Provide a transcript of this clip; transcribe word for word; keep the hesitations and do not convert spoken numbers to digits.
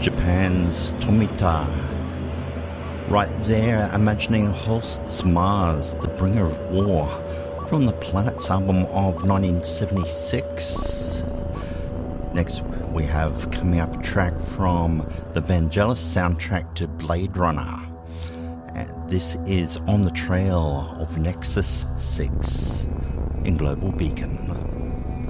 Japan's Tomita. Right there, imagining Holst's Mars, the bringer of war, from the Planets album of nineteen seventy-six. Next, we have coming up a track from the Vangelis soundtrack to Blade Runner. And this is On the Trail of Nexus six in Global Beacon.